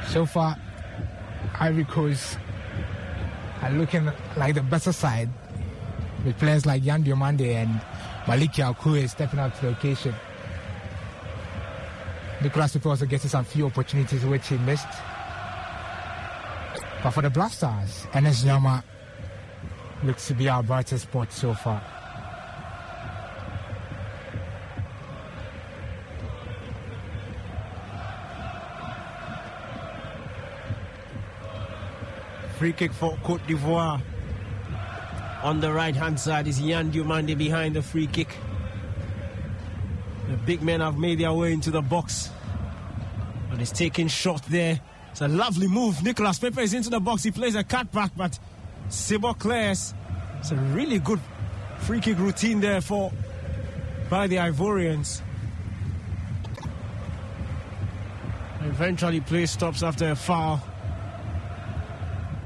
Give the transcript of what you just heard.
So far, Ivory Coast are looking like the better side, with players like Yan Diomande and Malik Yaoukoué stepping up to the occasion. Nicolas Pepe also getting some few opportunities which he missed. But for the Black Stars, Enes Nyama looks to be our brightest spot so far. Free kick for Côte d'Ivoire. On the right-hand side is Yan Diomande behind the free kick. The big men have made their way into the box. But he's taking shot there. It's a lovely move. Nicolas Pepe is into the box. He plays a cutback, but Sebo clears. It's a really good free kick routine there by the Ivorians. Eventually play stops after a foul.